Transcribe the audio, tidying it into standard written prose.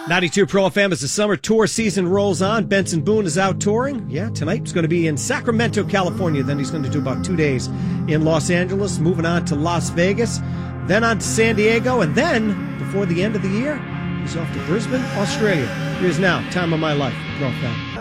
92 Pro FM as the summer tour season rolls on. Benson Boone is out touring. Yeah, tonight he's going to be in Sacramento, California. Then he's going to do about 2 days in Los Angeles, moving on to Las Vegas, then on to San Diego, and then, before the end of the year, he's off to Brisbane, Australia. Here's now, Time of My Life, Pro FM.